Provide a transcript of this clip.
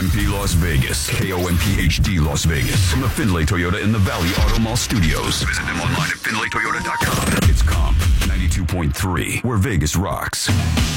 KOMP Las Vegas. KOMP HD Las Vegas. From the Findlay Toyota in the Valley Auto Mall Studios. Visit them online at FindlayToyota.com. It's KOMP 92.3, where Vegas rocks.